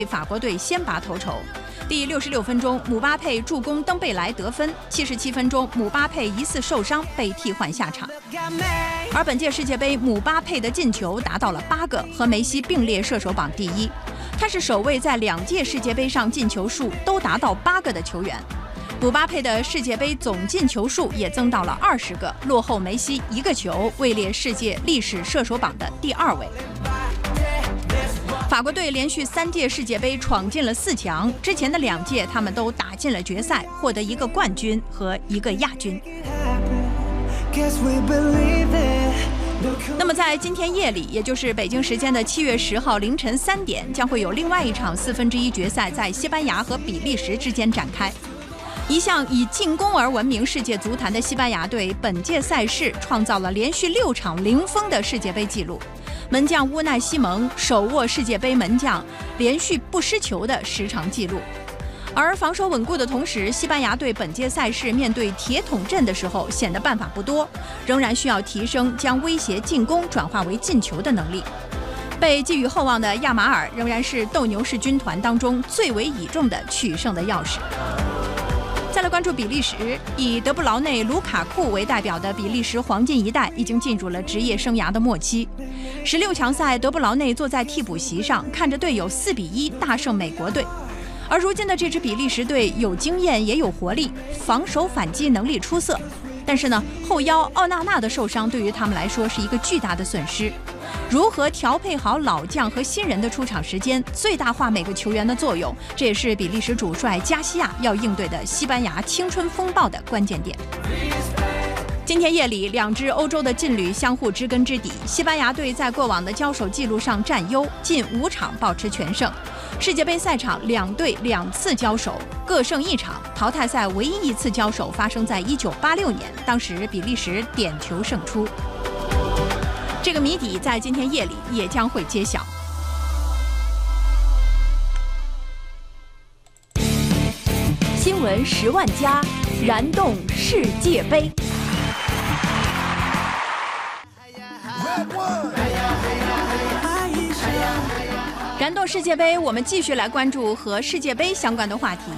法国队先拔头筹。第66分钟，姆巴佩助攻登贝莱得分；77分钟，姆巴佩疑似受伤被替换下场。而本届世界杯，姆巴佩的进球达到了8个，和梅西并列射手榜第1。他是首位在2届世界杯上进球数都达到8个的球员。姆巴佩的世界杯总进球数也增到了20个，落后梅西1个球，位列世界历史射手榜的第2位。法国队连续3届世界杯闯进了4强，之前的2届他们都打进了决赛，获得1个冠军和1个亚军。那么在今天夜里，也就是北京时间的7月10号凌晨3点，将会有另外一场1/4决赛在西班牙和比利时之间展开。一向以进攻而闻名世界足坛的西班牙队，本届赛事创造了连续6场0封的世界杯纪录。门将乌奈西蒙手握世界杯门将连续不失球的10场纪录。而防守稳固的同时，西班牙队本届赛事面对铁桶阵的时候显得办法不多，仍然需要提升将威胁进攻转化为进球的能力。被寄予厚望的亚马尔仍然是斗牛士军团当中最为倚重的取胜的钥匙。再来关注比利时，以德布劳内、卢卡库为代表的比利时黄金一代已经进入了职业生涯的末期。16强赛，德布劳内坐在替补席上，看着队友4-1大胜美国队。而如今的这支比利时队有经验也有活力，防守反击能力出色。但是呢，后腰奥纳纳的受伤对于他们来说是一个巨大的损失。如何调配好老将和新人的出场时间，最大化每个球员的作用，这也是比利时主帅加西亚要应对的西班牙青春风暴的关键点。今天夜里，2支欧洲的劲旅相互知根知底。西班牙队在过往的交手记录上占优，近5场保持全胜。世界杯赛场2队2次交手，各胜1场。淘汰赛唯一一次交手发生在1986年，当时比利时点球胜出。这个谜底在今天夜里也将会揭晓。 新闻10万加，燃动世界杯。 燃动世界杯，我们继续来关注和世界杯相关的话题。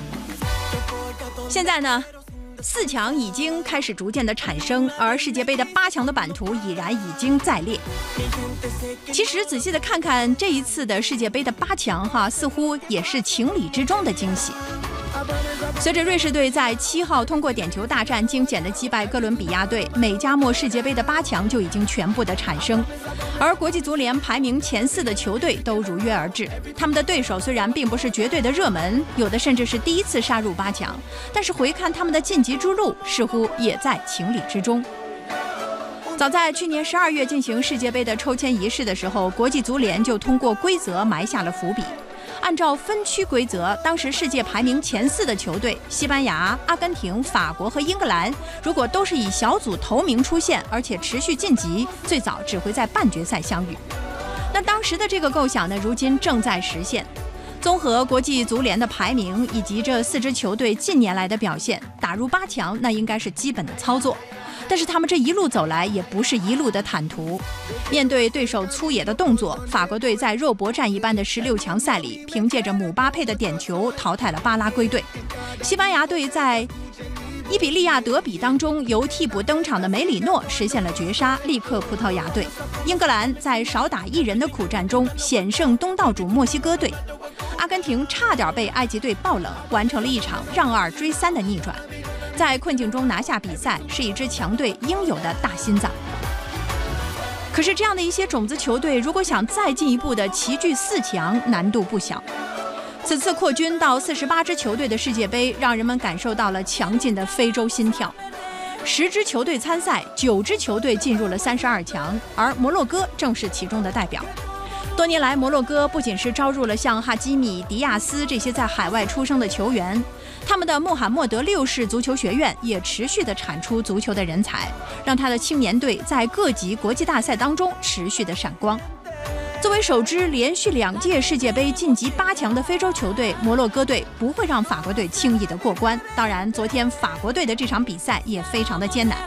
现在呢，4强已经开始逐渐的产生，而世界杯的8强的版图已经在列。其实仔细的看看这一次的世界杯的8强似乎也是情理之中的惊喜。随着瑞士队在7号通过点球大战惊险的击败哥伦比亚队，美加墨世界杯的8强就已经全部的产生。而国际足联排名前4的球队都如约而至，他们的对手虽然并不是绝对的热门，有的甚至是第一次杀入8强，但是回看他们的晋级之路，似乎也在情理之中。早在去年12月进行世界杯的抽签仪式的时候，国际足联就通过规则埋下了伏笔。按照分区规则，当时世界排名前4的球队西班牙、阿根廷、法国和英格兰，如果都是以小组头名出现，而且持续晋级，最早只会在半决赛相遇。那当时的这个构想呢，如今正在实现。综合国际足联的排名以及这4支球队近年来的表现，打入8强那应该是基本的操作。但是他们这一路走来也不是一路的坦途，面对对手粗野的动作，法国队在肉搏战一般的16强赛里，凭借着姆巴佩的点球淘汰了巴拉圭队。西班牙队在伊比利亚德比当中由替补登场的梅里诺实现了绝杀，力克葡萄牙队。英格兰在少打1人的苦战中险胜东道主墨西哥队。阿根廷差点被埃及队爆冷，完成了一场让2追3的逆转。在困境中拿下比赛，是一支强队应有的大心脏。可是这样的一些种子球队，如果想再进一步的齐聚4强，难度不小。此次扩军到48支球队的世界杯，让人们感受到了强劲的非洲心跳。10支球队参赛，9支球队进入了32强，而摩洛哥正是其中的代表。多年来，摩洛哥不仅是招入了像哈基米、迪亚斯这些在海外出生的球员，他们的穆罕默德6世足球学院也持续地产出足球的人才，让他的青年队在各级国际大赛当中持续地闪光。作为首支连续2届世界杯晋级8强的非洲球队，摩洛哥队不会让法国队轻易的过关。当然，昨天法国队的这场比赛也非常的艰难。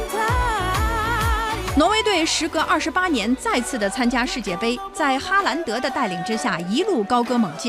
挪威队时隔28年再次的参加世界杯，在哈兰德的带领之下，一路高歌猛进。